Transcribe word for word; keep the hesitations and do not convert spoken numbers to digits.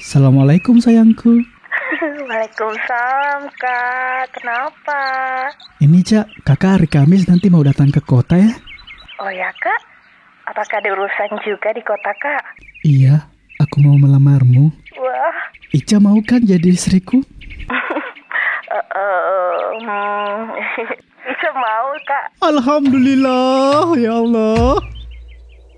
Assalamualaikum sayangku. Waalaikumsalam Kak, kenapa? Ini Cak, kakak hari Kamis nanti mau datang ke kota ya? Oh ya Kak, apakah ada urusan juga di kota Kak? Iya, aku mau melamarmu. Wah, Ica mau kan jadi istriku? uh, uh, hmm. Bisa mau Kak? Alhamdulillah, ya Allah.